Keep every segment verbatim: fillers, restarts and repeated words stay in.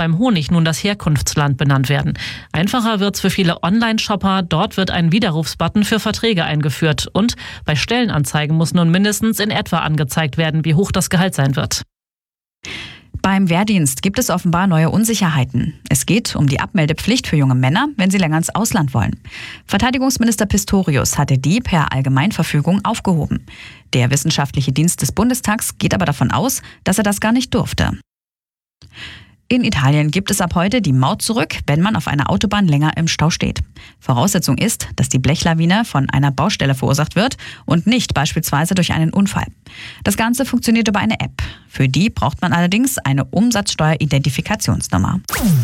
beim Honig nun das Herkunftsland benannt werden. Einfacher wird's für viele Online-Shopper. Dort wird ein Widerrufsbutton für Verträge eingeführt. Und bei Stellenanzeigen muss nun mindestens in etwa angezeigt werden, wie hoch das Gehalt sein wird. Beim Wehrdienst gibt es offenbar neue Unsicherheiten. Es geht um die Abmeldepflicht für junge Männer, wenn sie länger ins Ausland wollen. Verteidigungsminister Pistorius hatte die per Allgemeinverfügung aufgehoben. Der Wissenschaftliche Dienst des Bundestags geht aber davon aus, dass er das gar nicht durfte. In Italien gibt es ab heute die Maut zurück, wenn man auf einer Autobahn länger im Stau steht. Voraussetzung ist, dass die Blechlawine von einer Baustelle verursacht wird und nicht beispielsweise durch einen Unfall. Das Ganze funktioniert über eine App. Für die braucht man allerdings eine Umsatzsteueridentifikationsnummer.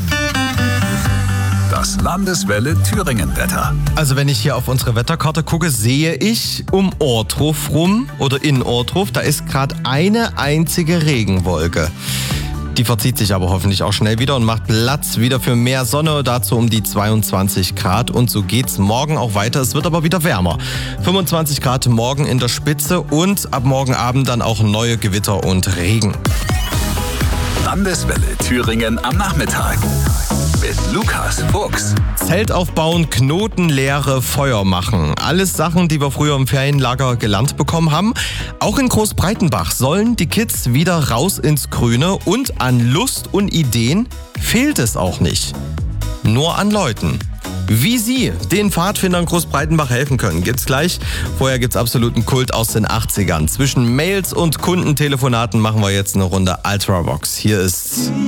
Das Landeswelle Thüringen-Wetter. Also wenn ich hier auf unsere Wetterkarte gucke, sehe ich um Ohrdruf rum oder in Ohrdruf, da ist gerade eine einzige Regenwolke. Die verzieht sich aber hoffentlich auch schnell wieder und macht Platz wieder für mehr Sonne, dazu um die zweiundzwanzig Grad. Und so geht's morgen auch weiter, es wird aber wieder wärmer. fünfundzwanzig Grad morgen in der Spitze und ab morgen Abend dann auch neue Gewitter und Regen. Landeswelle Thüringen am Nachmittag mit Lukas Fuchs. Zelt aufbauen, Knoten, Leere, Feuer machen. Alles Sachen, die wir früher im Ferienlager gelernt bekommen haben. Auch in Großbreitenbach sollen die Kids wieder raus ins Grüne und an Lust und Ideen fehlt es auch nicht. Nur an Leuten. Wie Sie den Pfadfindern Großbreitenbach helfen können, gibt's gleich. Vorher gibt's absoluten Kult aus den achtzigern. Zwischen Mails und Kundentelefonaten machen wir jetzt eine Runde Ultravox. Hier ist